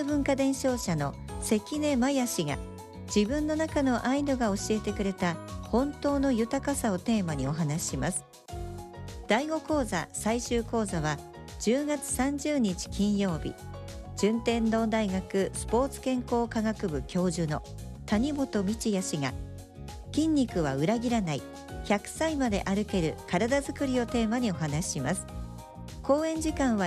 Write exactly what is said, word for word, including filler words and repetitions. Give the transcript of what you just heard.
文化伝承者の関根麻也氏が、自分の中のアイヌが教えてくれた本当の豊かさをテーマにお話しします。だいご講座最終講座はじゅうがつさんじゅうにち金曜日、順天堂大学スポーツ健康科学部教授の谷本道也氏が、筋肉は裏切らない、ひゃくさいまで歩ける体づくりをテーマにお話しします。講演時間は